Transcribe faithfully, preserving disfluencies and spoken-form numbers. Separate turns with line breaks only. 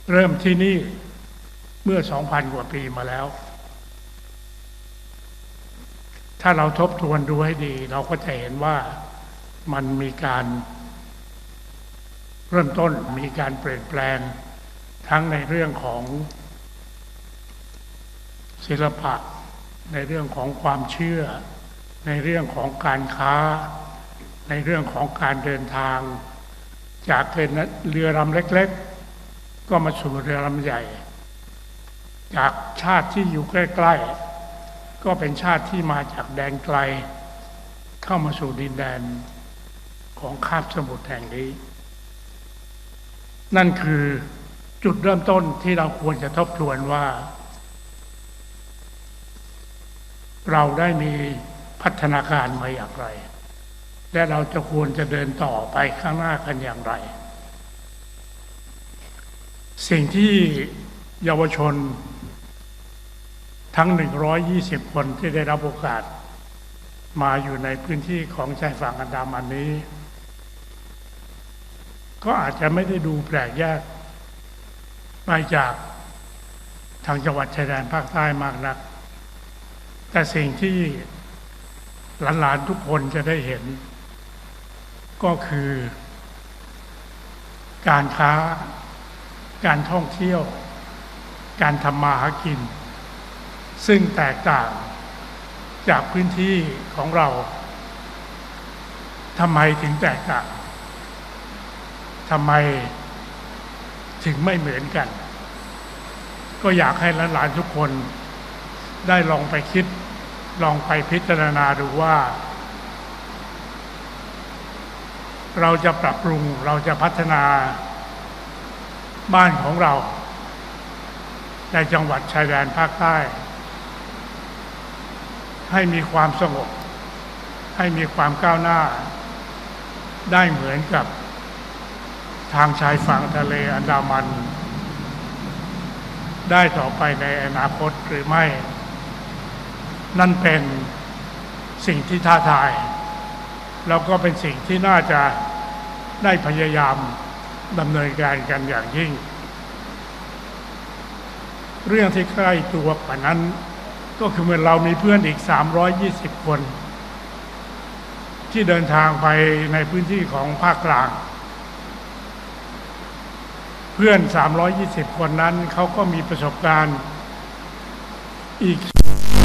เริ่มที่นี่เมื่อ สองพัน กว่าปีมาแล้วถ้าเราทบทวนดูให้ดีเราก็จะเห็นว่ามันมีการเริ่มต้นมีการเปลี่ยนแปลงทั้งในเรื่องของศิลปะในเรื่องของความเชื่อในเรื่องของการค้าในเรื่องของการเดินทางจากเรือลำเล็กๆก็มาสู่เรือลำใหญ่จากชาติที่อยู่ใกล้ๆก็เป็นชาติที่มาจากแดนไกลเข้ามาสู่ดินแดนของคาบสมุทรแห่งนี้นั่นคือจุดเริ่มต้นที่เราควรจะทบทวนว่าเราได้มีพัฒนาการมาอย่างไรและเราจะควรจะเดินต่อไปข้างหน้ากันอย่างไรสิ่งที่เยาวชนทั้งหนึ่งร้อยยี่สิบคนที่ได้รับโอกาสมาอยู่ในพื้นที่ของชายฝั่งอันดามันนี้ก็อาจจะไม่ได้ดูแปลกแยกไปจากทางจังหวัดชายแดนภาคใต้มากนักแต่สิ่งที่หลานๆทุกคนจะได้เห็นก็คือการค้าการท่องเที่ยวการทำมาหากินซึ่งแตกต่างจากพื้นที่ของเราทำไมถึงแตกต่างทำไมถึงไม่เหมือนกันก็อยากให้หลานๆทุกคนได้ลองไปคิดลองไปพิจารณาดูว่าเราจะปรับปรุงเราจะพัฒนาบ้านของเราในจังหวัดชายแดนภาคใต้ให้มีความสงบให้มีความก้าวหน้าได้เหมือนกับทางชายฝั่งทะเลอันดามันได้ต่อไปในอนาคตหรือไม่นั่นเป็นสิ่งที่ท้าทายแล้วก็เป็นสิ่งที่น่าจะได้พยายามดำเนินการกันอย่างยิ่งเรื่องที่ใกล้ตัวกว่านั้นก็คือเมื่อเรามีเพื่อนอีกสามร้อยยี่สิบคนที่เดินทางไปในพื้นที่ของภาคกลางเพื่อนสามร้อยยี่สิบคนนั้นเขาก็มีประสบการณ์อีก